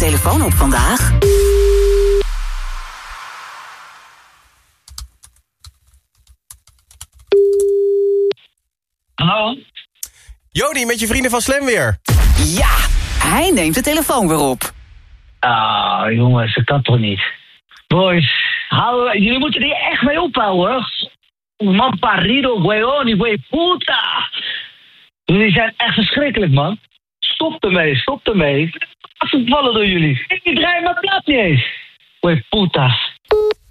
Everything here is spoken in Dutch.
telefoon op vandaag? Hallo? Jody, met je vrienden van Slam weer. Ja, hij neemt de telefoon weer op. Ah, jongens, dat kan toch niet? Boys, jullie moeten hier echt mee ophouden. Man parido, weoni, we puta. Jullie zijn echt verschrikkelijk, man. Stop ermee. Afgevallen door jullie. Ik draai mijn plaat niet eens. We putas.